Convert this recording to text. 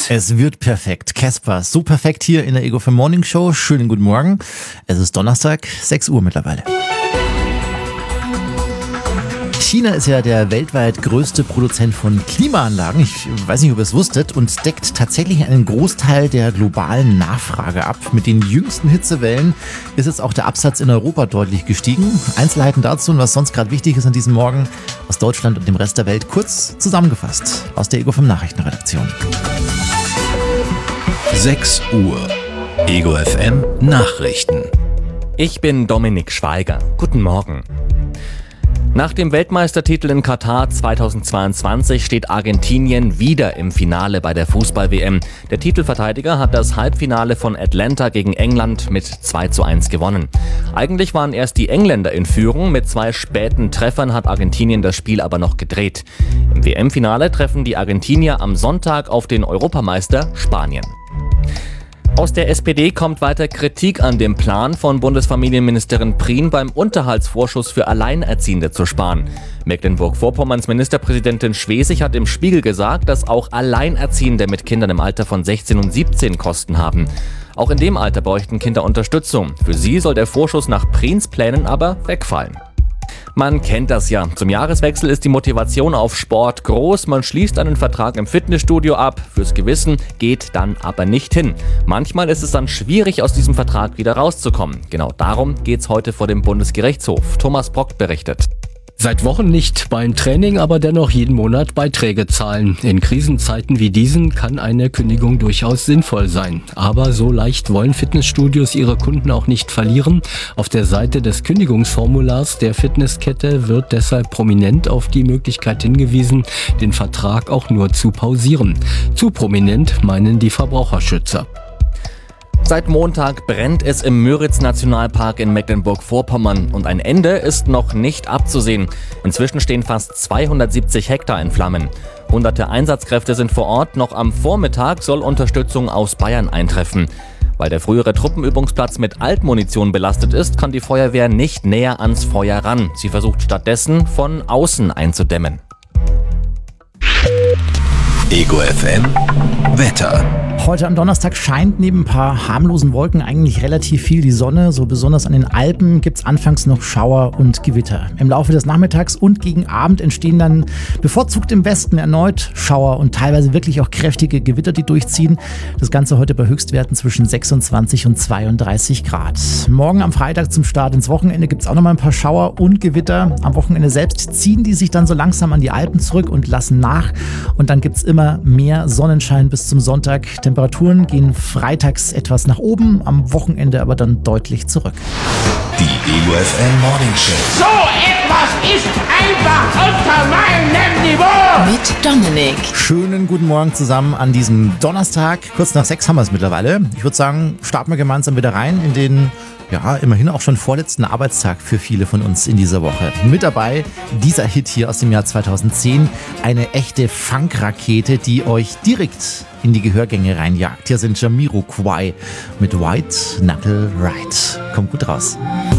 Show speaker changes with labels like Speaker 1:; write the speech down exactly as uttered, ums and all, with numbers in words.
Speaker 1: perfekt.
Speaker 2: Es wird perfekt. Casper, so perfekt hier in der Ego für Morning Show. Schönen guten Morgen. Es ist Donnerstag, sechs Uhr mittlerweile. China ist ja der weltweit größte Produzent von Klimaanlagen. Ich weiß nicht, ob ihr es wusstet, und deckt tatsächlich einen Großteil der globalen Nachfrage ab. Mit den jüngsten Hitzewellen ist jetzt auch der Absatz in Europa deutlich gestiegen. Einzelheiten dazu und was sonst gerade wichtig ist an diesem Morgen aus Deutschland und dem Rest der Welt kurz zusammengefasst aus der Ego fünf Nachrichtenredaktion.
Speaker 1: sechs Uhr. Ego F M Nachrichten.
Speaker 3: Ich bin Dominik Schweiger. Guten Morgen. Nach dem Weltmeistertitel in Katar zweitausendzweiundzwanzig steht Argentinien wieder im Finale bei der Fußball-W M. Der Titelverteidiger hat das Halbfinale von Atlanta gegen England mit zwei zu eins gewonnen. Eigentlich waren erst die Engländer in Führung, mit zwei späten Treffern hat Argentinien das Spiel aber noch gedreht. Im W M-Finale treffen die Argentinier am Sonntag auf den Europameister Spanien. Aus der S P D kommt weiter Kritik an dem Plan von Bundesfamilienministerin Prien, beim Unterhaltsvorschuss für Alleinerziehende zu sparen. Mecklenburg-Vorpommerns Ministerpräsidentin Schwesig hat im Spiegel gesagt, dass auch Alleinerziehende mit Kindern im Alter von sechzehn und siebzehn Kosten haben. Auch in dem Alter bräuchten Kinder Unterstützung. Für sie soll der Vorschuss nach Priens Plänen aber wegfallen. Man kennt das ja. Zum Jahreswechsel ist die Motivation auf Sport groß. Man schließt einen Vertrag im Fitnessstudio ab. Fürs Gewissen geht dann aber nicht hin. Manchmal ist es dann schwierig, aus diesem Vertrag wieder rauszukommen. Genau darum geht's heute vor dem Bundesgerichtshof. Thomas Brock berichtet.
Speaker 4: Seit Wochen nicht beim Training, aber dennoch jeden Monat Beiträge zahlen. In Krisenzeiten wie diesen kann eine Kündigung durchaus sinnvoll sein. Aber so leicht wollen Fitnessstudios ihre Kunden auch nicht verlieren. Auf der Seite des Kündigungsformulars der Fitnesskette wird deshalb prominent auf die Möglichkeit hingewiesen, den Vertrag auch nur zu pausieren. Zu prominent meinen die Verbraucherschützer.
Speaker 3: Seit Montag brennt es im Müritz-Nationalpark in Mecklenburg-Vorpommern und ein Ende ist noch nicht abzusehen. Inzwischen stehen fast zweihundertsiebzig Hektar in Flammen. Hunderte Einsatzkräfte sind vor Ort. Noch am Vormittag soll Unterstützung aus Bayern eintreffen. Weil der frühere Truppenübungsplatz mit Altmunition belastet ist, kann die Feuerwehr nicht näher ans Feuer ran. Sie versucht stattdessen, von außen einzudämmen.
Speaker 1: Ego F M Wetter.
Speaker 2: Heute am Donnerstag scheint neben ein paar harmlosen Wolken eigentlich relativ viel die Sonne. So besonders an den Alpen gibt es anfangs noch Schauer und Gewitter. Im Laufe des Nachmittags und gegen Abend entstehen dann bevorzugt im Westen erneut Schauer und teilweise wirklich auch kräftige Gewitter, die durchziehen. Das Ganze heute bei Höchstwerten zwischen sechsundzwanzig und zweiunddreißig Grad. Morgen am Freitag zum Start ins Wochenende gibt es auch noch mal ein paar Schauer und Gewitter. Am Wochenende selbst ziehen die sich dann so langsam an die Alpen zurück und lassen nach. Und dann gibt es immer mehr Sonnenschein bis zum Sonntag. Temperaturen gehen freitags etwas nach oben, am Wochenende aber dann deutlich zurück.
Speaker 1: Die Ego F M Morning Show.
Speaker 5: So etwas ist einfach unter meinem Niveau.
Speaker 6: Mit Dominik.
Speaker 2: Schönen guten Morgen zusammen an diesem Donnerstag. Kurz nach sechs haben wir es mittlerweile. Ich würde sagen, starten wir gemeinsam wieder rein in den, ja, immerhin auch schon vorletzten Arbeitstag für viele von uns in dieser Woche. Mit dabei dieser Hit hier aus dem Jahr zweitausendzehn. Eine echte Funk-Rakete, die euch direkt in die Gehörgänge reinjagt. Hier sind Jamiroquai mit White Knuckle Ride. Kommt gut raus.